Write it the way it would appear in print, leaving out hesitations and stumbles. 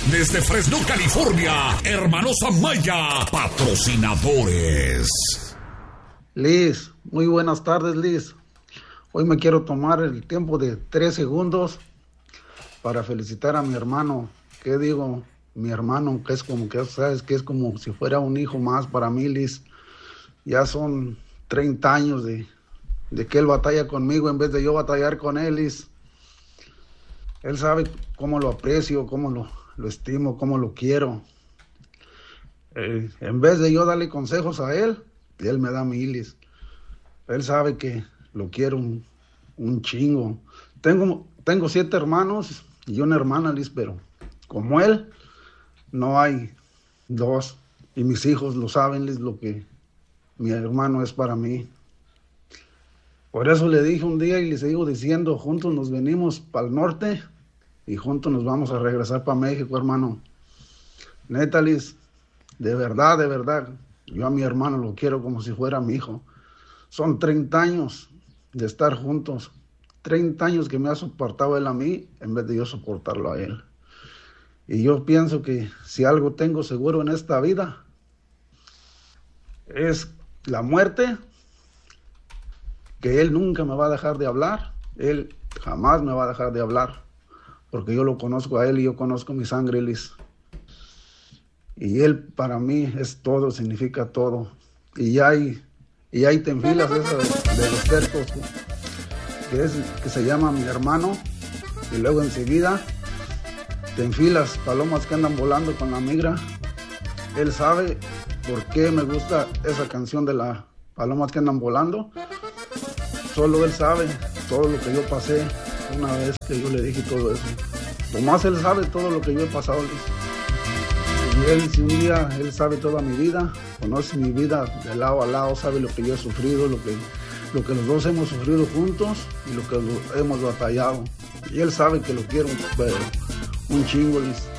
Desde Fresno, California, Hermanos Amaya, patrocinadores. Liz, muy buenas tardes, Liz. Hoy me quiero tomar el tiempo de 3 segundos para felicitar a mi hermano. ¿Qué digo? Mi hermano, que es como que, sabes, que es como si fuera un hijo más para mí, Liz. Ya son 30 años de que él batalla conmigo en vez de yo batallar con él, Liz. Él sabe cómo lo aprecio, cómo lo estimo, cómo lo quiero. En vez de yo darle consejos a él me da miles. Él sabe que lo quiero un chingo. Tengo 7 hermanos y una hermana, Liz, pero como él, no hay 2. Y mis hijos lo saben, Liz, lo que mi hermano es para mí. Por eso le dije un día y le sigo diciendo, juntos nos venimos para el norte y juntos nos vamos a regresar para México, hermano. Neta, Liz, de verdad, yo a mi hermano lo quiero como si fuera mi hijo. Son 30 años de estar juntos, 30 años que me ha soportado él a mí en vez de yo soportarlo a él. Y yo pienso que si algo tengo seguro en esta vida es la muerte, que él nunca me va a dejar de hablar, él jamás me va a dejar de hablar, porque yo lo conozco a él y yo conozco mi sangre, Liz. Y él para mí es todo, significa todo. Y ahí te enfilas esa de los tercos, que se llama Mi Hermano, y luego enseguida te enfilas palomas que andan volando con la migra. Él sabe por qué me gusta esa canción de las palomas que andan volando. Solo él sabe todo lo que yo pasé una vez que yo le dije todo eso. Nomás él sabe todo lo que yo he pasado, Liz. Y él, si un día él sabe toda mi vida, conoce mi vida de lado a lado, sabe lo que yo he sufrido, lo que los dos hemos sufrido juntos y lo que hemos batallado. Y él sabe que lo quiero, pero un chingo, Liz.